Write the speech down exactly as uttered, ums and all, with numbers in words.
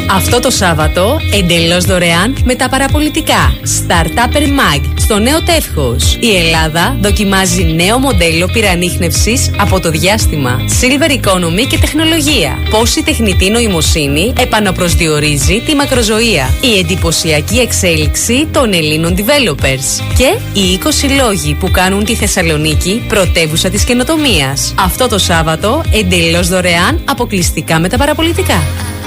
Αυτό το Σάββατο, εντελώς δωρεάν με τα παραπολιτικά Startupper Mag στο νέο τεύχος. Η Ελλάδα δοκιμάζει νέο μοντέλο πυρανίχνευσης από το διάστημα, Silver Economy και τεχνολογία. Πώς η τεχνητή νοημοσύνη επαναπροσδιορίζει τη μακροζωία. Η εντυπωσιακή εξέλιξη των Ελλήνων developers. Και οι είκοσι λόγοι που κάνουν τη Θεσσαλονίκη πρωτεύουσα της καινοτομίας. Αυτό το Σάββατο, εντελώς δωρεάν, αποκλειστικά με τα παραπολιτικά.